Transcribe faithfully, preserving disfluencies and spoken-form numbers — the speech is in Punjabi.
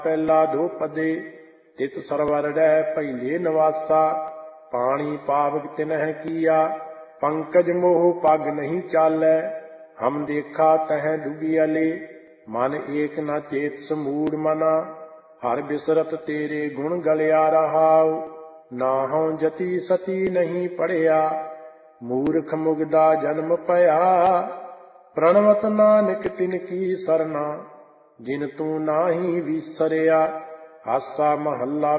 ਪਹਿਲਾ ਦੋ ਪਦੇ ਤਿਤ ਸਰਵਰ ਰਹਿ ਪਹਿਲੇ ਨਿਵਾਸਾ। ਪਾਣੀ ਪਾਵਕ ਤਿਨਹਿ ਕੀਆ ਪੰਕਜ ਮੋਹ ਪਗ ਨਹੀਂ ਚਾਲੈ। ਹਮ ਦੇਖਾ ਤਹਿ ਡੁਬਿਅਲੇ ਮਨ ਏਕ ਨ ਚੇਤ ਸਮੂੜ ਮਨਾ। ਹਰ ਬਿਸਰਤ ਤੇਰੇ ਗੁਣ ਗਲਿਆ ਰਹਾਉ ਨਾਹਉ ਜਤੀ ਸਤੀ ਨਹੀਂ ਪੜਿਆ। ਮੂਰਖ ਮੁਗਦਾ ਜਨਮ ਭਇਆ ਪ੍ਰਣਵਤ ਨਾਨਕ ਤਿਨ ਕੀ ਸਰਨਾ। ਜਿਨ ਤੂੰ ਨਾਹੀ ਵਿਸਰਿਆ ਹਾਸਾ ਮਹੱਲਾ